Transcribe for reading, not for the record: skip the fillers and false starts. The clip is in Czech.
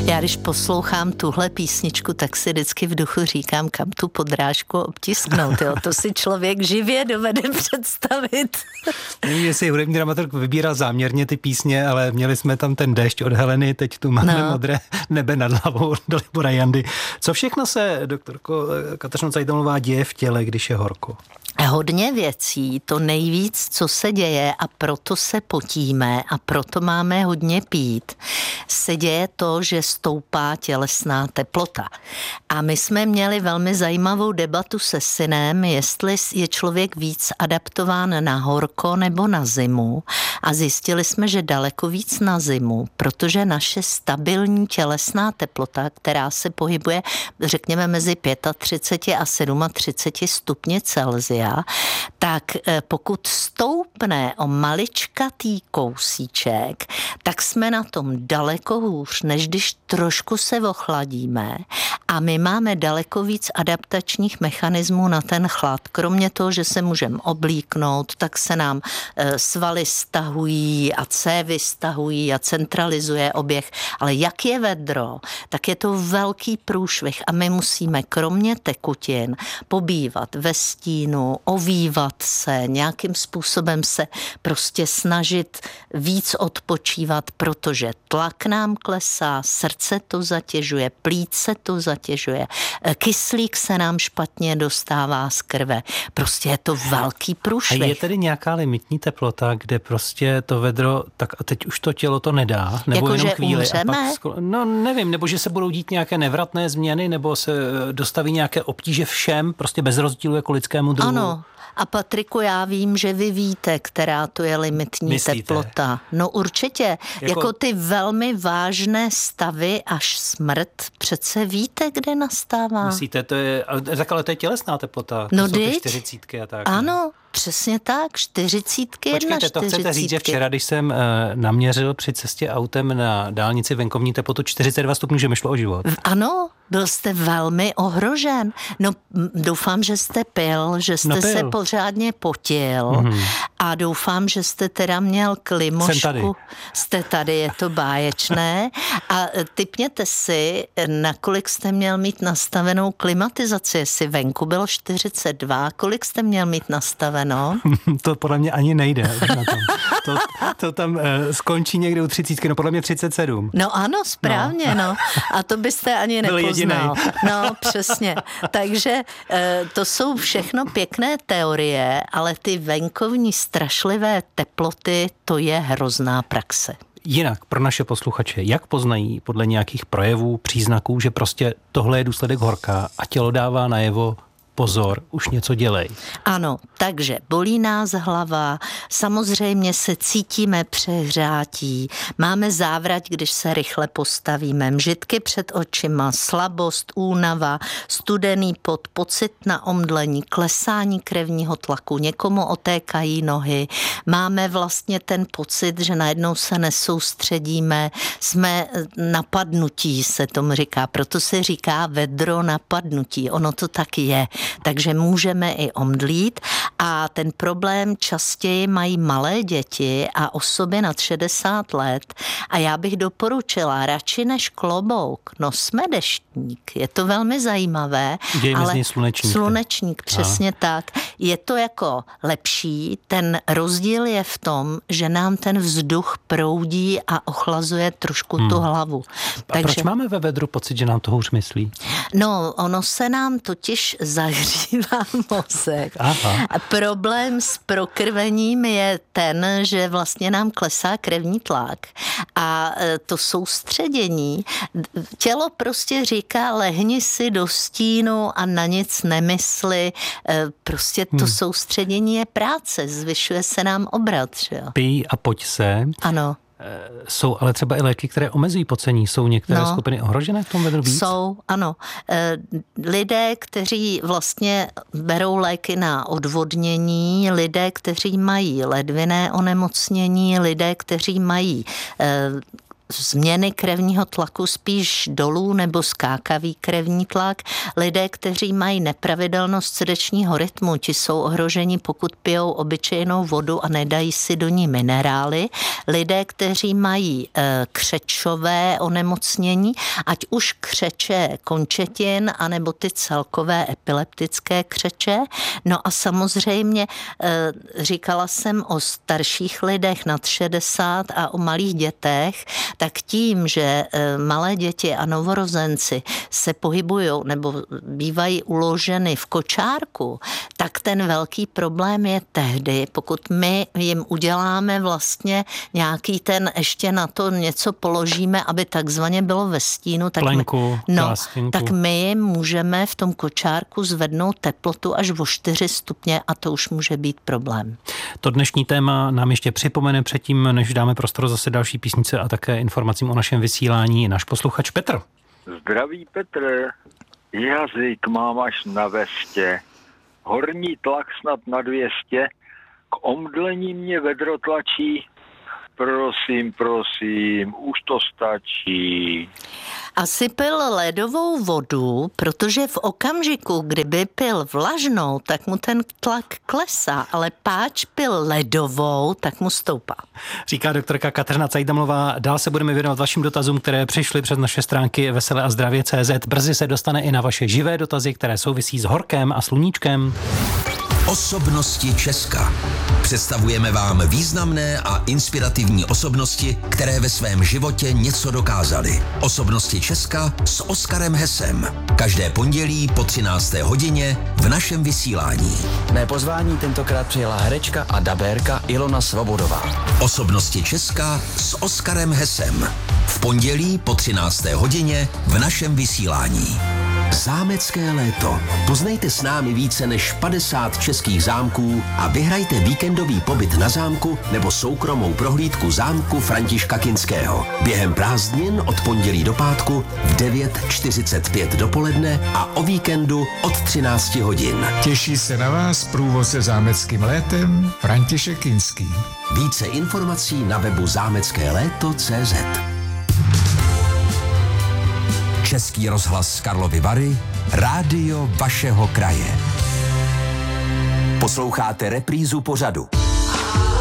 Já když poslouchám tuhle písničku, tak si vždycky v duchu říkám, kam tu podrážku obtisknout. Jo? To si člověk živě dovede představit. Nevím, jestli hudební dramaturg vybíral záměrně ty písně, ale měli jsme tam ten déšť od Heleny, teď tu máme modré nebe nad hlavou od Dalibora Jandy. Co všechno se, doktorko Kateřino Cajtmanová, děje v těle, když je horko? Hodně věcí, to nejvíc, co se děje, a proto se potíme a proto máme hodně pít, se děje to, že stoupá tělesná teplota. A my jsme měli velmi zajímavou debatu se synem, jestli je člověk víc adaptován na horko nebo na zimu, a zjistili jsme, že daleko víc na zimu, protože naše stabilní tělesná teplota, která se pohybuje, řekněme, mezi 35 a 37 stupně Celsia, tak pokud stoupne o maličkatý kousíček, tak jsme na tom daleko hůř, než když trošku se ochladíme, a my máme daleko víc adaptačních mechanismů na ten chlad. Kromě toho, že se můžeme oblíknout, tak se nám svaly stahují a cévy stahují a centralizuje oběh. Ale jak je vedro, tak je to velký průšvih a my musíme kromě tekutin pobývat ve stínu, ovývat se, nějakým způsobem se prostě snažit víc odpočívat, protože tlak nám klesá, srdce to zatěžuje, plíce to zatěžuje, kyslík se nám špatně dostává z krve. Prostě je to velký průšvih. A je tedy nějaká limitní teplota, kde prostě to vedro, tak a teď už to tělo to nedá? Nebo jako, jenom že chvíli? umřeme? No nevím, nebo že se budou dít nějaké nevratné změny, nebo se dostaví nějaké obtíže všem, prostě bez rozdílu jako lidskému druhu? Ano. A Patriku, já vím, že vy víte, která to je limitní teplota. No určitě. Jako ty velmi vážné stavy až smrt, přece víte, kde nastává. Myslíte, to je, ale to je tělesná teplota. No to jsou ty 40 a tak. Ano, přesně tak, 40, Počkejte, to chcete říct, že včera, když jsem naměřil při cestě autem na dálnici venkovní teplotu 42 stupňů, že mi šlo o život? Ano, byl jste velmi ohrožen. No doufám, že jste pil, že jste se pořádně potil a doufám, že jste teda měl klimošku. Jsem tady. Jste tady, je to báječné. A tipněte si, nakolik jste měl mít nastavenou klimatizaci, jestli venku bylo 42, kolik jste měl mít nastaveno? To podle mě ani nejde. Na tom. To tam skončí někde u 30, no podle mě 37. No ano, správně, no. A to byste ani nepoznal. No, přesně. Takže to jsou všechno pěkné teorie, ale ty venkovní strašlivé teploty, to je hrozná praxe. Jinak pro naše posluchače, jak poznají podle nějakých projevů, příznaků, že prostě tohle je důsledek horka a tělo dává najevo: pozor, už něco dělej. Ano, takže bolí nás hlava, samozřejmě se cítíme přehřátí, máme závrať, když se rychle postavíme, mžitky před očima, slabost, únava, studený pot, pocit na omdlení, klesání krevního tlaku, někomu otékají nohy, máme vlastně ten pocit, že najednou se nesoustředíme, jsme napadnutí, se tomu říká, proto se říká vedro napadnutí, ono to tak je. Takže můžeme i omdlít a ten problém častěji mají malé děti a osoby nad 60 let a já bych doporučila radši než klobouk, nosme deštník. Je to velmi zajímavé. Dějme ale z něj slunečník. Slunečník, přesně tak. Je to jako lepší, ten rozdíl je v tom, že nám ten vzduch proudí a ochlazuje trošku tu hlavu. A proč máme ve vedru pocit, že nám to hůř myslí? No, ono se nám totiž zahřívá mozek. Aha. A problém s prokrvením je ten, že vlastně nám klesá krevní tlak a to soustředění. Tělo prostě říká, lehni si do stínu a na nic nemysli. Prostě to soustředění je práce, zvyšuje se nám obrat. Že jo? Pij a pojď se. Ano. Jsou ale třeba i léky, které omezují pocení. Jsou některé skupiny ohrožené v tom vedru víc? Jsou, ano. Lidé, kteří vlastně berou léky na odvodnění, lidé, kteří mají ledvinné onemocnění, lidé, kteří mají změny krevního tlaku spíš dolů nebo skákavý krevní tlak. Lidé, kteří mají nepravidelnost srdečního rytmu, ti jsou ohroženi, pokud pijou obyčejnou vodu a nedají si do ní minerály. Lidé, kteří mají křečové onemocnění, ať už křeče končetin, anebo ty celkové epileptické křeče. No a samozřejmě říkala jsem o starších lidech nad 60 a o malých dětech, tak tím, že malé děti a novorozenci se pohybují nebo bývají uloženy v kočárku, tak ten velký problém je tehdy, pokud my jim uděláme vlastně nějaký ten, ještě na to něco položíme, aby takzvaně bylo ve stínu, tak, plenku, tak my jim můžeme v tom kočárku zvednout teplotu až o 4 stupně a to už může být problém. To dnešní téma nám ještě připomene předtím, než dáme prostor zase další písnice a také informacím o našem vysílání náš posluchač Petr. Zdraví Petr, jazyk mám až na vestě, horní tlak snad na 200, k omdlení mě vedro tlačí, prosím, už to stačí. Asi pil ledovou vodu, protože v okamžiku, kdyby pil vlažnou, tak mu ten tlak klesá, ale páč pil ledovou, tak mu stoupá. Říká doktorka Kateřina Cajdamová. Dál se budeme věnovat vašim dotazům, které přišly přes naše stránky veseleazdravě.cz. Brzy se dostane i na vaše živé dotazy, které souvisí s horkem a sluníčkem. Osobnosti Česka. Představujeme vám významné a inspirativní osobnosti, které ve svém životě něco dokázaly. Osobnosti Česka s Oskarem Hesem. Každé pondělí po 13. hodině v našem vysílání. Mé pozvání tentokrát přijela herečka a dabérka Ilona Svobodová. Osobnosti Česka s Oskarem Hesem. V pondělí po 13. hodině v našem vysílání. Zámecké léto. Poznejte s námi více než 50 českých zámků a vyhrajte víkendový pobyt na zámku nebo soukromou prohlídku zámku Františka Kinského. Během prázdnin od pondělí do pátku v 9:45 dopoledne a o víkendu od 13 hodin. Těší se na vás průvodce zámeckým létem František Kinský. Více informací na webu zámeckéléto.cz. Český rozhlas Karlovy Vary, rádio vašeho kraje. Posloucháte reprízu pořadu.